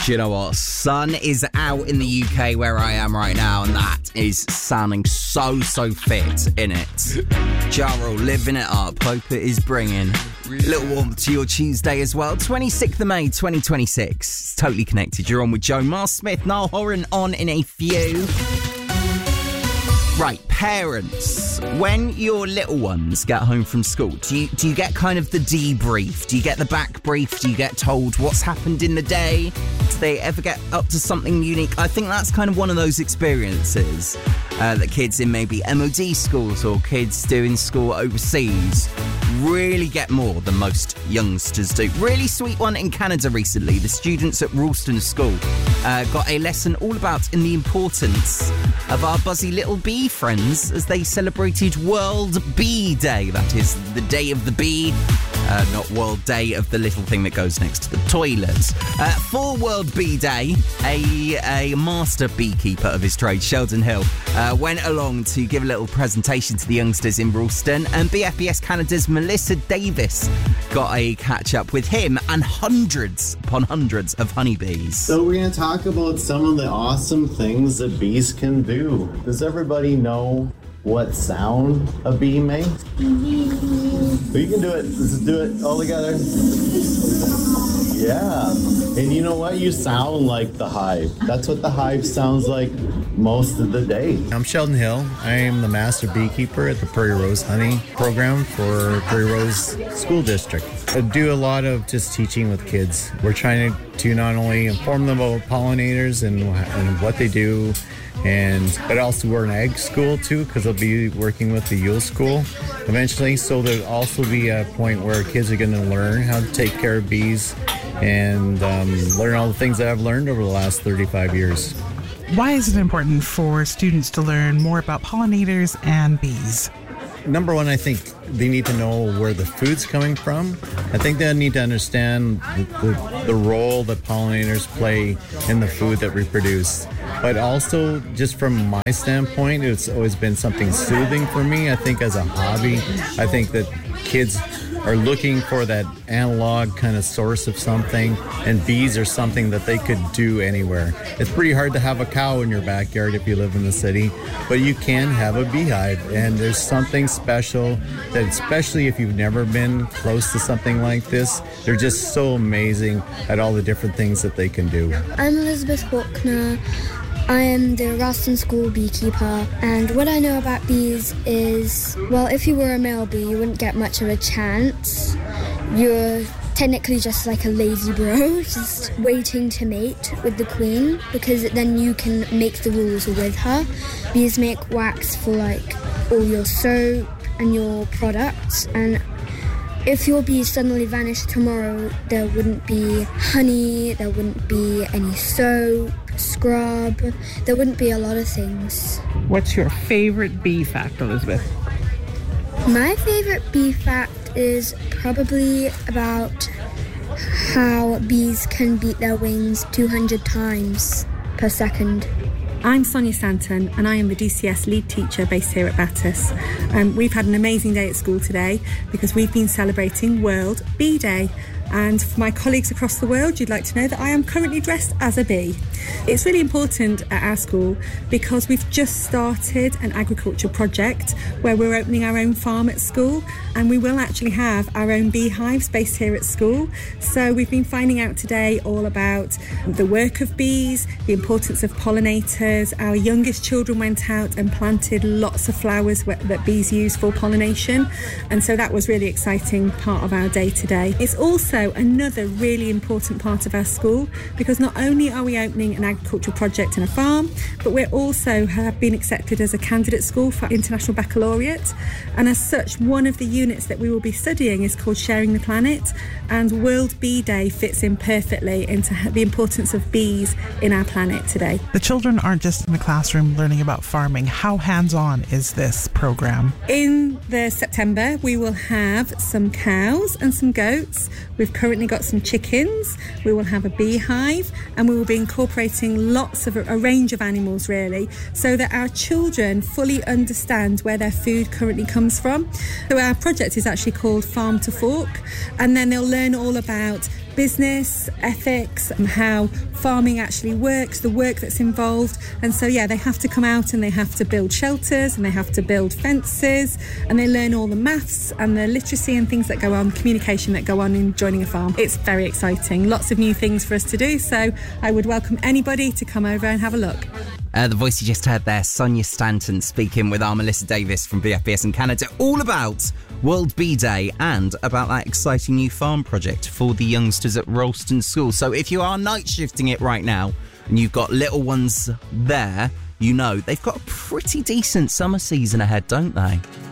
Do you know what? Sun is out in the UK where I am right now, and that is sounding so fit in it. Ja Rule living it up. Hope it is bringing a little warmth to your Tuesday as well. 26th of May 2026. It's Totally Connected. You're on with Joe Mars-Smith, Niall Horan on in a few. Right, parents, when your little ones get home from school, do you get kind of the debrief? Do you get the back brief? Do you get told what's happened in the day? Do they ever get up to something unique? I think that's kind of one of those experiences that kids in maybe MOD schools or kids doing school overseas really get more than most youngsters do. Really sweet one in Canada recently. The students at Ralston School got a lesson all about in the importance of our buzzy little bee friends as they celebrated World Bee Day. That is the day of the bee, not World Day of the little thing that goes next to the toilet. For World Bee Day, a master beekeeper of his trade, Sheldon Hill, went along to give a little presentation to the youngsters in Ralston, and BFBS Canada's Melissa Davis got a catch-up with him and hundreds upon hundreds of honeybees. So we're going to talk about some of the awesome things that bees can do. Does everybody know what sound a bee makes? Mm-hmm. You can do it. Let's do it all together. Yeah. And you know what? You sound like the hive. That's what the hive sounds like most of the day. I'm Sheldon Hill. I am the master beekeeper at the Prairie Rose Honey Program for Prairie Rose School District. I do a lot of just teaching with kids. We're trying to not only inform them about pollinators and what they do, but also we're an ag school too, because they'll be working with the Yule School eventually. So there'll also be a point where kids are going to learn how to take care of bees and learn all the things that I've learned over the last 35 years. Why is it important for students to learn more about pollinators and bees? Number one, I think they need to know where the food's coming from. I think they need to understand the role that pollinators play in the food that we produce. But also, just from my standpoint, it's always been something soothing for me. I think as a hobby, I think that kids are looking for that analog kind of source of something, and bees are something that they could do anywhere. It's pretty hard to have a cow in your backyard if you live in the city, but you can have a beehive, and there's something special that, especially if you've never been close to something like this, they're just so amazing at all the different things that they can do. I'm Elizabeth Faulkner. I am the Ralston School beekeeper, and what I know about bees is, well, if you were a male bee, you wouldn't get much of a chance. You're technically just like a lazy bro, just waiting to mate with the queen, because then you can make the rules with her. Bees make wax for like all your soap and your products, and if your bees suddenly vanished tomorrow, there wouldn't be honey, there wouldn't be any soap, scrub, there wouldn't be a lot of things. What's your favorite bee fact, Elizabeth? My favorite bee fact is probably about how bees can beat their wings 200 times per second. I'm Sonia Stanton, and I am the DCS lead teacher based here at Battus. We've had an amazing day at school today because we've been celebrating World Bee Day. And for my colleagues across the world, you'd like to know that I am currently dressed as a bee. It's really important at our school because we've just started an agriculture project where we're opening our own farm at school, and we will actually have our own beehives based here at school. So we've been finding out today all about the work of bees, the importance of pollinators. Our youngest children went out and planted lots of flowers that bees use for pollination, and so that was really exciting part of our day today. It's also another really important part of our school because not only are we opening an agricultural project in a farm, but we also have been accepted as a candidate school for International Baccalaureate, and as such one of the units that we will be studying is called Sharing the Planet, and World Bee Day fits in perfectly into the importance of bees in our planet today. The children aren't just in the classroom learning about farming. How hands-on is this program? In the September we will have some cows and some goats. We've currently got some chickens, we will have a beehive, and we will be incorporating lots of a range of animals really, so that our children fully understand where their food currently comes from. So our project is actually called Farm to Fork, and then they'll learn all about business, ethics, and how farming actually works, the work that's involved. And so, they have to come out and they have to build shelters and they have to build fences, and they learn all the maths and the literacy and things that go on, communication that go on in joining a farm. It's very exciting. Lots of new things for us to do. So I would welcome anybody to come over and have a look. The voice you just heard there, Sonia Stanton, speaking with our Melissa Davis from BFBS in Canada, all about World Bee Day and about that exciting new farm project for the youngsters at Rollston School. So if you are night shifting it right now and you've got little ones there, you know they've got a pretty decent summer season ahead, don't they?